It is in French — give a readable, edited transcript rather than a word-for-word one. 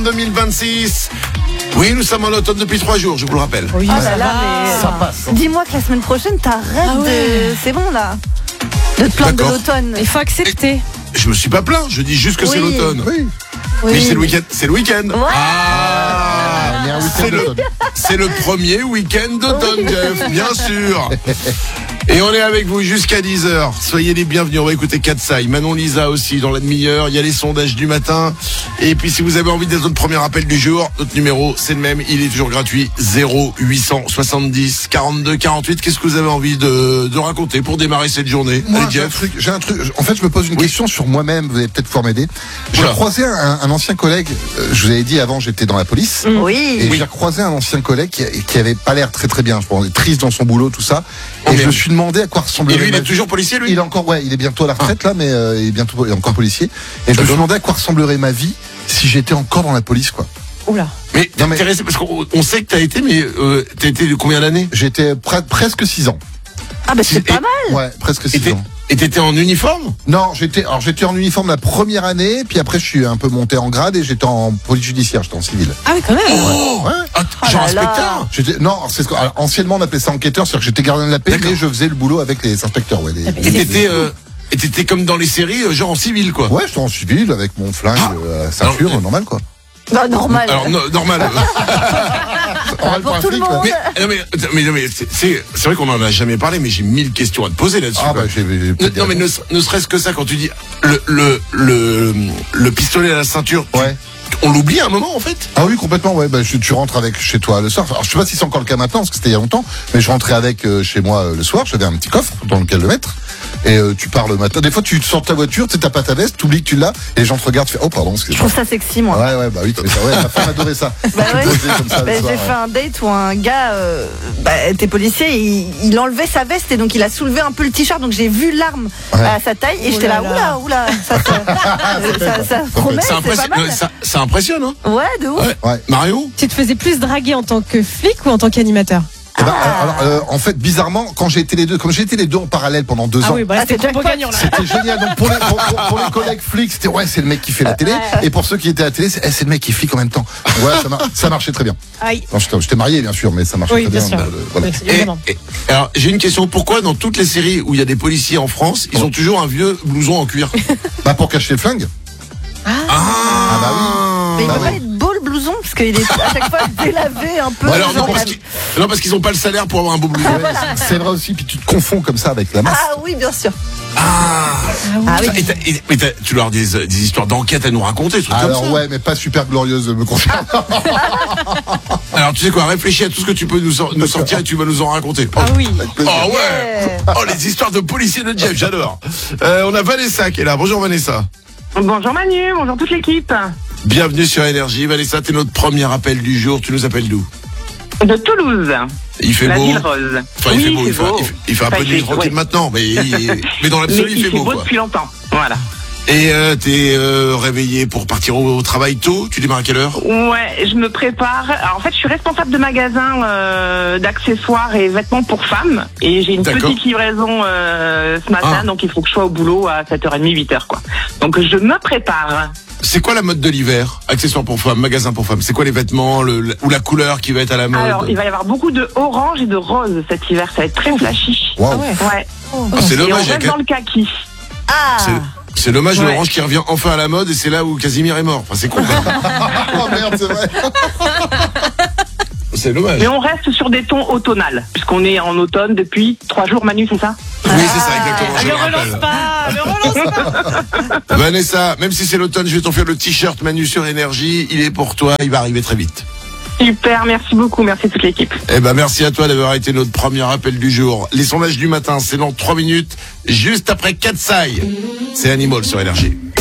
septembre 2026. Oui, nous sommes en automne depuis 3 jours, je vous le rappelle. Oui, Ah là là, mais ça passe. dis-moi que la semaine prochaine, t'arrêtes Ah ouais. de... C'est bon, là. De te plaindre de D'accord. l'automne. Il faut accepter. Je me suis pas plaint, je dis juste que c'est Oui. l'automne. Oui. Mais c'est le week-end. C'est le week-end. Ouais. Ah, On est un week-end c'est le, d'automne. c'est le premier week-end d'automne, Jeff, bien sûr. Et on est avec vous jusqu'à 10h. Soyez les bienvenus. On va écouter Katsai, Manon Lisa aussi dans la demi-heure. Il y a les sondages du matin. Et puis si vous avez envie d'être notre premier appel du jour, notre numéro c'est le même. Il est toujours gratuit. 0870 42 48. Qu'est-ce que vous avez envie de raconter pour démarrer cette journée? Moi, Allez, j'ai un truc. En fait, je me pose une question sur moi-même. Vous allez peut-être pouvoir m'aider. J'ai Oula. croisé un ancien collègue. Je vous avais dit avant, j'étais dans la police. Et Oui. j'ai recroisé un ancien collègue qui avait pas l'air très très bien. Je pense, triste dans son boulot, tout ça. Oh, Et je merde. me suis demandé à quoi Et ressemblerait. lui, il ma est vie. toujours policier, lui? Il est encore, ouais, il est bientôt à la retraite là, mais il est encore policier. Et je me suis demandé à quoi ressemblerait ma vie si j'étais encore dans la police, quoi. Oula. Mais t'es Non, mais- intéressé parce qu'on sait que t'as été, mais t'as été de combien d'années? J'étais presque 6 ans. Ah, bah c'est pas mal. Ouais, presque 6 ans. Et t'étais en uniforme? Non, j'étais en uniforme la première année, puis après je suis un peu monté en grade et j'étais en police judiciaire, j'étais en civil. Ah oui, quand même. Oh, Ouais. Ah, genre là là. inspecteur? Non, c'est ce que, alors, anciennement on appelait ça enquêteur, c'est-à-dire que j'étais gardien de la paix, D'accord. mais je faisais le boulot avec les inspecteurs, ouais. Ah, mais Et t'étais comme dans les séries, genre en civil, quoi. Ouais, j'étais en civil avec mon flingue, ceinture, Alors, normal quoi. Bah, normal. Alors, normal. Normal pour un tout le flic, monde. mais c'est vrai qu'on en a jamais parlé, mais j'ai 1000 questions à te poser là-dessus. Ah quoi. bah j'ai Non, mais ne serait-ce que ça, quand tu dis le pistolet à la ceinture, Ouais. on l'oublie à un moment, en fait. Ah oui, complètement, ouais. Bah, tu rentres avec chez toi le soir. Alors, je sais pas si c'est encore le cas maintenant, parce que c'était il y a longtemps, mais je rentrais avec chez moi le soir. J'avais un petit coffre dans lequel le mettre. Et tu pars le matin. Des fois, tu sors de ta voiture, tu sais, t'as pas ta veste, t'oublies que tu l'as, et les gens te regardent, tu fais, oh, pardon, Je excuse-moi. trouve ça sexy, moi. Ouais, bah oui, ma femme adorait ça. Bah ouais. Poser comme ça le Bah, soir, j'ai fait un date où un gars était policier, il enlevait sa veste et donc il a soulevé un peu le t-shirt, donc j'ai vu l'arme à sa taille et Oh j'étais là là, là. oula, ça promet, Ça c'est pas mal. ça impressionne, hein. Ouais, de ouf. Ouais. Mario? Tu te faisais plus draguer en tant que flic ou en tant qu'animateur? Eh ben, alors, en fait, bizarrement, quand j'ai été les deux, comme j'ai été les deux en parallèle pendant 2 ans. Ah oui, bah là, Ah, c'était c'est combo jackpot. gagnant là. C'était génial. Donc pour les collègues flics, c'était c'est le mec qui fait la télé. Et pour ceux qui étaient à la télé, c'est le mec qui flic en même temps. Ouais, ça marchait très bien. Aïe. Non, j'étais marié bien sûr, mais ça marchait Oui, très bien bien. sûr. Voilà. Oui, évidemment. Alors, j'ai une question. Pourquoi dans toutes les séries où il y a des policiers en France, ils ont toujours un vieux blouson en cuir? Bah pour cacher le flingue. Ah bah oui. Mais il Bah peut oui. pas être beau le blouson parce qu'il est à chaque fois délavé un peu. Alors, non, Genre, parce qu'ils ont pas le salaire pour avoir un beau blouson. Ouais, c'est vrai aussi, puis tu te confonds comme ça avec la masse. Ah oui, bien sûr. Ah Ah oui. Mais tu leur as des histoires d'enquête à nous raconter, des trucs comme Alors ça. ouais, mais pas super glorieuse me concernant. Alors, tu sais quoi, réfléchis à tout ce que tu peux nous sortir et tu vas nous en raconter. Ah oui. Oh ouais. Oh, les histoires de policiers de Jeff, j'adore. On a Vanessa qui est là. Bonjour Vanessa. Bonjour Manu, bonjour toute l'équipe. Bienvenue sur Énergie. Vanessa, t'es notre premier appel du jour. Tu nous appelles d'où? De Toulouse, Il fait la beau. ville rose. Enfin, il Oui, fait beau. c'est beau. Il fait un Enfin, peu de nuit fait- tranquille ouais. maintenant, mais dans Mais l'absolu, il fait beau, quoi. depuis longtemps, voilà. Et t'es réveillé pour partir au travail tôt. Tu démarres à quelle heure? Ouais, je me prépare. Alors, en fait, je suis responsable de magasin d'accessoires et vêtements pour femmes. Et j'ai une D'accord. petite livraison ce matin, Ah. donc il faut que je sois au boulot à 7h30, 8h, quoi. Donc, je me prépare. C'est quoi la mode de l'hiver? Accessoires pour femmes, magasin pour femmes. C'est quoi les vêtements ou la couleur qui va être à la mode? Alors, il va y avoir beaucoup de orange et de rose cet hiver. Ça va être très flashy. Waouh. Ouais. Ah, c'est Et on dommage. reste dans le kaki. C'est dommage, Ouais. l'orange qui revient enfin à la mode et c'est là où Casimir est mort. Enfin, c'est con. Oh merde, c'est vrai. C'est dommage. Mais on reste sur des tons automnales, puisqu'on est en automne depuis 3 jours, Manu, c'est ça? Oui, c'est ça, exactement. je Ne le rappelle. relance pas. Vanessa, même si c'est l'automne, je vais t'offrir le t-shirt Manu sur Énergie. Il est pour toi, il va arriver très vite. Super, merci beaucoup, merci toute l'équipe. Eh ben, merci à toi d'avoir été notre premier appel du jour. Les sondages du matin, c'est dans 3 minutes, juste après Katsai. C'est Animal sur Énergie.